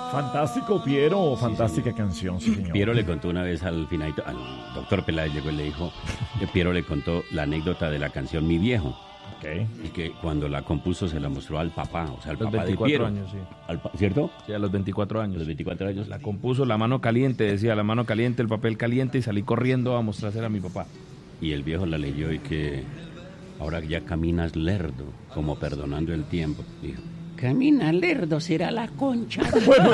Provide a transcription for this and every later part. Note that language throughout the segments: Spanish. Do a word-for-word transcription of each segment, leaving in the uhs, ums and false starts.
Fantástico, Piero, sí, fantástica señor. Canción, sí, señor. Piero le contó una vez al finalito, al doctor Peláez llegó y le dijo, Piero le contó la anécdota de la canción Mi Viejo. Okay. Y que cuando la compuso se la mostró al papá, o sea, al los papá de Piero. veinticuatro años, sí. Al, ¿cierto? Sí, a los veinticuatro años. Los veinticuatro años. La compuso la mano caliente, decía, la mano caliente, el papel caliente, y salí corriendo a mostrársela a mi papá. Y el viejo la leyó y que ahora ya caminas lerdo, como perdonando el tiempo, dijo. Camina lerdo, será la concha. Bueno,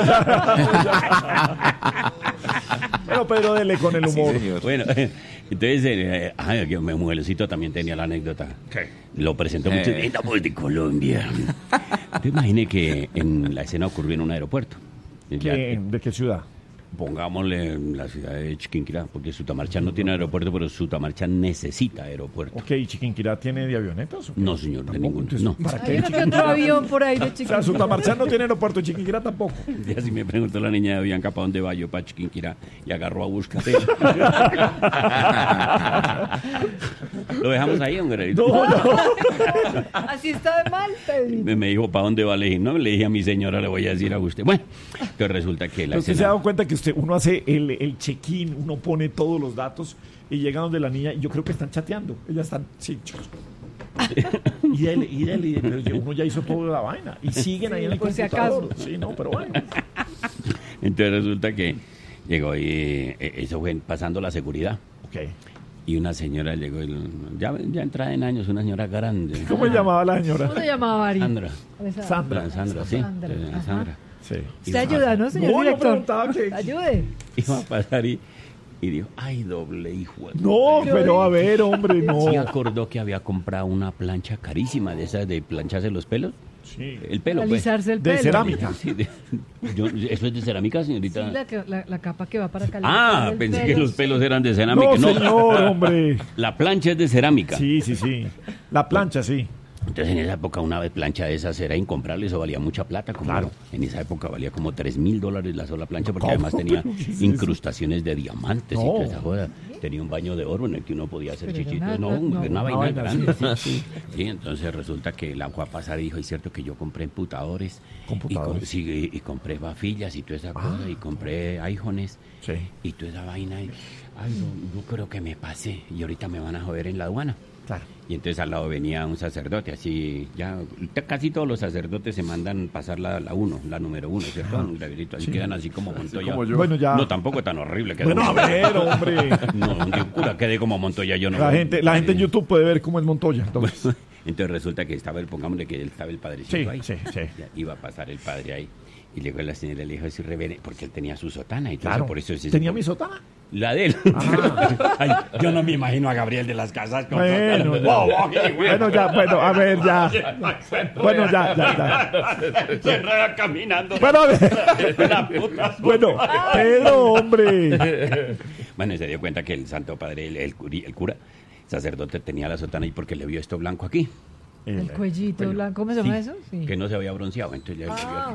ya, bueno, pero dele con el humor. Sí, bueno, entonces, eh, ay, mi mujercito también tenía la anécdota. ¿Qué? Lo presentó mucho en la voz de Colombia. Te imaginé que en la escena ocurrió en un aeropuerto. ¿Qué, ¿De qué ciudad? Pongámosle la ciudad de Chiquinquirá, porque Sutamarcha no tiene aeropuerto, pero Sutamarcha necesita aeropuerto. Ok, ¿Chiquinquirá tiene de avionetas? No, señor, de ninguno. No. ¿Para qué? Hay otro avión por ahí de Chiquinquirá. O sea, Sutamarcha no tiene aeropuerto, Chiquinquirá tampoco. Y así me preguntó la niña de Bianca, ¿para dónde va? Yo para Chiquinquirá, y agarró a buscar. Lo dejamos ahí, hombre. No, no. Así está de mal, Pedrito. Me dijo, ¿para dónde va? Le dije, no, le dije a mi señora, le voy a decir a usted. Bueno, entonces resulta que la ¿Usted escena... se ha dado cuenta que usted uno hace el, el check-in, uno pone todos los datos y llega donde la niña y yo creo que están chateando? Ellas están, sí, y dale, y dale, y dale, pero uno ya hizo toda la vaina y siguen ahí Sí, en el por si computador. acaso. Sí, no, pero bueno. Entonces resulta que llegó y eh, eso fue pasando la seguridad. Ok. Y una señora llegó, y, ya, ya entrada en años, una señora grande. ¿Cómo se llamaba la señora? ¿Cómo se llamaba, Ari? Sandra. Sandra. Sandra, sí. Sandra, eh, ajá. Sandra. Sí. Usted ayuda, ¿no, señor No, yo director? preguntaba que- Ayude. Iba a pasar y, y dijo, ay, doble hijo. de- No, pero a ver, hombre, no. Sí acordó que había comprado una plancha carísima de esas de plancharse los pelos. Sí. El pelo, pues. Alisarse el De pelo. cerámica. Sí, de- yo- ¿Eso es de cerámica, Sí, señorita? la, que- la, la capa que va para calentar Ah, el pensé pelo, que los sí. pelos eran de cerámica. No, señor, hombre. La plancha es de cerámica. Sí, sí, sí. La plancha, sí. Entonces en esa época una vez plancha de esas era incomparable, eso valía mucha plata. Como Claro. En esa época valía como tres mil dólares la sola plancha porque ¿Cómo? además tenía ¿Pero qué es eso? incrustaciones de diamantes y No. toda esa joda. Tenía un baño de oro en el que uno podía hacer Pero era chichitos. una- No, no, una, una vaina vaina grande. así. Sí. Sí, entonces resulta que la fue a pasar y dijo, es cierto que yo compré computadores. Computadores. Y, com- sí, y, y compré bafillas y toda esa cosa y compré iPhones Sí. y toda esa vaina. Y, ay, no, yo creo que me pasé y ahorita me van a joder en la aduana. Claro. Y entonces al lado venía un sacerdote, así, ya, casi todos los sacerdotes se mandan pasar la, la uno, la número uno, ¿cierto? Un graverito, así Sí. quedan así como Montoya. como yo. Bueno, ya. No, tampoco tan horrible. Que Bueno, a ver, hombre. No, un cura quede como Montoya, yo no. La gente, la gente en YouTube puede ver cómo es Montoya. Entonces. Entonces resulta que estaba, el, pongámosle que estaba el padrecito Sí, ahí. sí, sí. Ya iba a pasar el padre ahí. Y llegó la señora y le dijo, es reverendo, porque él tenía su sotana y todo Claro. eso, por eso es ¿Tenía mi sotana? La de él. Ah. Ay, yo no me imagino a Gabriel de las Casas con Bueno, sotana. ya. Wow, wow, qué güey. Bueno, ya, bueno, a ver, ya. Bueno, ya, ya, ya. Se enreda caminando. Bueno, a ver. La puta. Bueno, Pedro, hombre. Bueno, y se dio cuenta que el Santo Padre, el, el, curi- el cura, sacerdote, tenía la sotana y porque le vio esto blanco aquí, El cuellito Bueno, blanco, ¿cómo se llama sí, eso? Sí. que no se había bronceado. Entonces le Ah.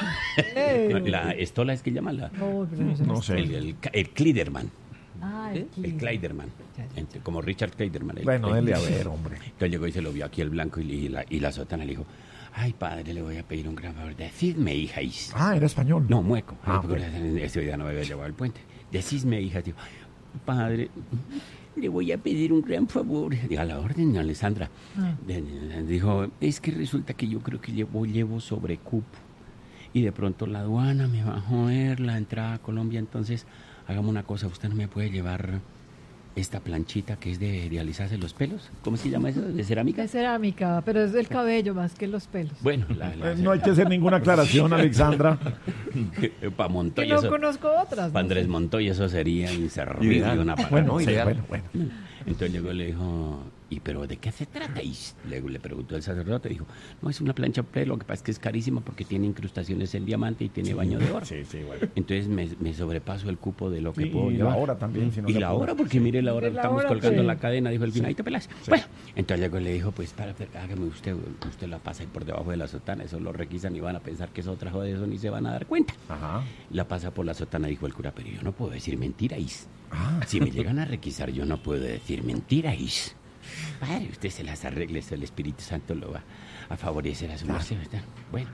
vio Eh. la estola es que llama la, No, pero no sé. No sé. el, el, el Kliderman, Ah, el el Kid. Kleiderman, Ya, ya, ya. Ent- como Richard Kleiderman. el Bueno, dele a Kleiderman. ver, hombre. Entonces llegó y se lo vio aquí el blanco y, le- y la, y la sotana le dijo, ay padre, le voy a pedir un gran favor, decidme hijáis. Ah, era español. No, mueco. Ah, porque ok. ese día no me había llevado al puente. Decidme hija, digo, padre, le voy a pedir un gran favor. Digo, a la orden, Alessandra. Ah. De- de- Dijo, es que resulta que yo creo que llevo, llevo sobrecupo. Y de pronto la aduana me va a joder la entrada a Colombia. Entonces, hagamos una cosa, usted no me puede llevar esta planchita que es de, de alisarse los pelos. ¿Cómo se llama eso? ¿De cerámica? Es cerámica, pero es del cabello más que los pelos. Bueno, la, la- Eh, No hay que hacer ninguna aclaración, Alexandra. para Que Montoya. no eso- conozco otras. para no Andrés sé. Montoya eso sería inservible Ideal. una patada. Bueno, sí, ideal. bueno, bueno. Entonces llegó y le dijo, ¿y pero de qué se trata? Y le, le preguntó el sacerdote, dijo, no, es una plancha pelo, lo que pasa es que es carísima porque tiene incrustaciones en diamante y tiene baño de oro. Sí, sí, bueno. Entonces me, me sobrepaso el cupo de lo que Y- puedo y la llevar. hora también, si no y se la apura. hora, porque mire la hora, Y la estamos hora, colgando sí. la cadena, dijo el finadito Peláez. Bueno, entonces llegó y le dijo, pues para, hágame usted, usted la pasa ahí por debajo de la sotana, eso lo requisan y van a pensar que es otra joda de eso ni se van a dar cuenta. Ajá. La pasa por la sotana, dijo el cura, pero yo no puedo decir mentiras. Ah. Si me llegan a requisar, yo no puedo decir mentiras. Padre, usted se las arregle, eso el Espíritu Santo lo va a favorecer a su merced, ¿verdad? Bueno,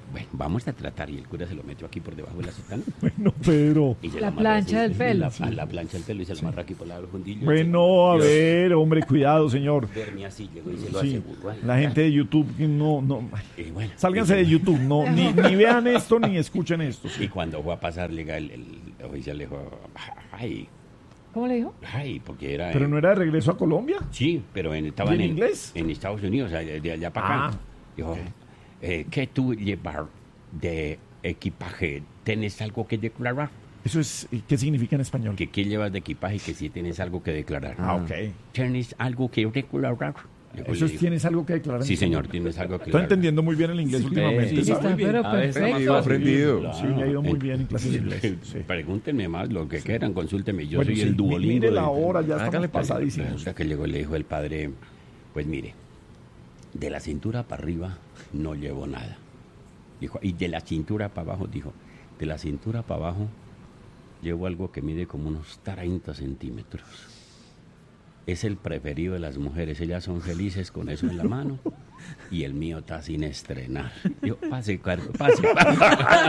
bueno, vamos a tratar. Y el cura se lo metió aquí por debajo de la sotana. Bueno, Pedro. Y se La lo amarró plancha así, del pelo. La, a la plancha del pelo y se lo amarra aquí por la fundillo. Bueno, a Dios, ver, hombre, cuidado, señor. verme así, llegó y se lo Sí, aseguró. la gente de YouTube, no, no. Y bueno, Sálganse y de bueno. YouTube, no, ni, ni vean esto ni escuchen esto. Y cuando fue a pasar, llega el, el oficial, le dijo, ay, ¿Cómo le dijo? ay, porque era... Pero en- no era de regreso a Colombia. Sí, pero en, estaban ¿Y en en, inglés? en Estados Unidos, o sea, de allá para acá. Ah, Dijo, eh, ¿qué tú llevar de equipaje? ¿Tienes algo que declarar? Eso es, ¿qué significa en español? ¿Que qué llevas de equipaje? Que si tienes algo que declarar. Ah, ok. ¿Tienes algo que declarar? Llegó y Eso le es, dijo, ¿tienes algo que declarar? Sí, señor, tienes algo que Estoy declarar. entendiendo muy bien el inglés últimamente, sí, ¿sabe? Está, pero A veces más perfecto. aprendido. Sí, me ha ido muy bien en clases de inglés. Sí. Pregúntenme más lo que quieran, consúltenme. Yo Bueno, soy sí, el mi- duolingo. Mire la de- hora, ya Hágale estamos pasadísimos. Resulta que llegó y le dijo el padre, pues mire, de la cintura para arriba no llevo nada. Dijo, y de la cintura para abajo, dijo, de la cintura para abajo llevo algo que mide como unos treinta centímetros. Es el preferido de las mujeres, ellas son felices con eso en la mano y el mío está sin estrenar. Yo, pase, cargo, pase, pase.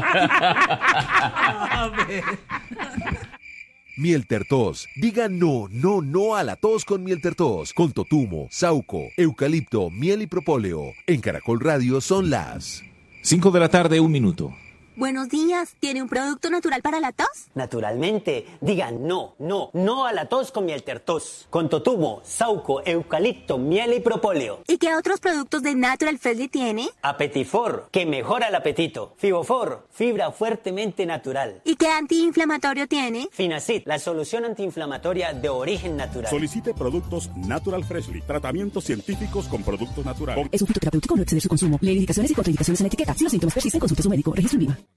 Mieltertos. Diga no, no, no a la tos con Mieltertos. Con totumo, sauco, eucalipto, miel y propóleo. En Caracol Radio son las... cinco de la tarde, un minuto. Buenos días, ¿tiene un producto natural para la tos? Naturalmente, digan no, no, no a la tos con Mieltertos. Con totumo, sauco, eucalipto, miel y propóleo. ¿Y qué otros productos de Natural Freshly tiene? Apetifor, que mejora el apetito. Fibofor, fibra fuertemente natural. ¿Y qué antiinflamatorio tiene? Finacid, la solución antiinflamatoria de origen natural. Solicite productos Natural Freshly. Tratamientos científicos con productos naturales. Es un fitoterapéutico, no exceder su consumo. Lee indicaciones y contraindicaciones en la etiqueta. Si los síntomas persisten, consulte a su médico. Registro en viva.